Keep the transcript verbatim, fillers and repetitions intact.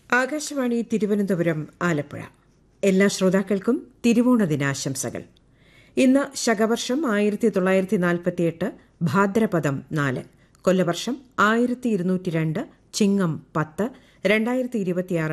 ആകാശവാണി തിരുവനന്തപുരം ആലപ്പുഴ. എല്ലാ ശ്രോതാക്കൾക്കും തിരുവോണ ദിനാശംസകൾ. ഇന്ന് ശകവർഷം ആയിരത്തി തൊള്ളായിരത്തി നാൽപ്പത്തിയെട്ട് ഭാദ്രപദം നാല്, കൊല്ലവർഷം ആയിരത്തി ഇരുന്നൂറ്റി രണ്ട് ചിങ്ങം പത്ത്, രണ്ടായിരത്തി ഇരുപത്തിയാറ്